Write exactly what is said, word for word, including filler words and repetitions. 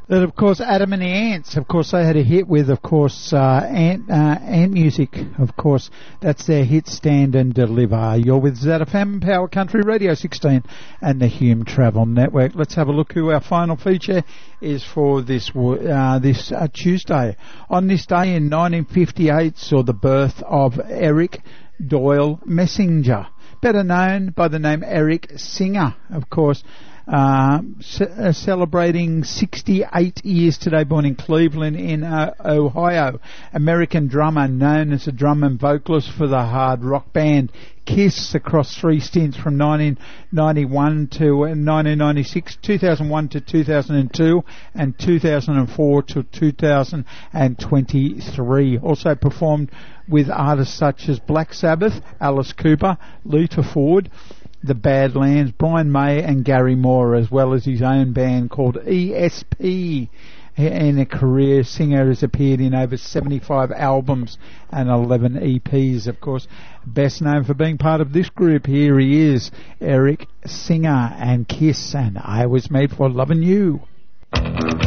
That, of course, Adam and the Ants, of course, they had a hit with, of course, uh, Ant, uh, Ant Music, of course. That's their hit, Stand and Deliver. You're with Z F M, Power Country Radio sixteen and the Hume Travel Network. Let's have a look who our final feature is for this uh, this uh, Tuesday. On this day in nineteen fifty-eight saw the birth of Eric Doyle Messenger, better known by the name Eric Singer, of course. Uh, c- uh, celebrating sixty-eight years today, born in Cleveland in uh, Ohio. American drummer, known as a drum and vocalist for the hard rock band Kiss across three stints from nineteen ninety-one to nineteen ninety-six, two thousand one to two thousand two, and two thousand four to two thousand twenty-three. Also performed with artists such as Black Sabbath, Alice Cooper, Lita Ford, the Badlands, Brian May and Gary Moore, as well as his own band called E S P. In a career, Singer has appeared in over seventy-five albums and eleven E Ps, of course. Best known for being part of this group. Here he is, Eric Singer and Kiss, and I Was Made for Loving You.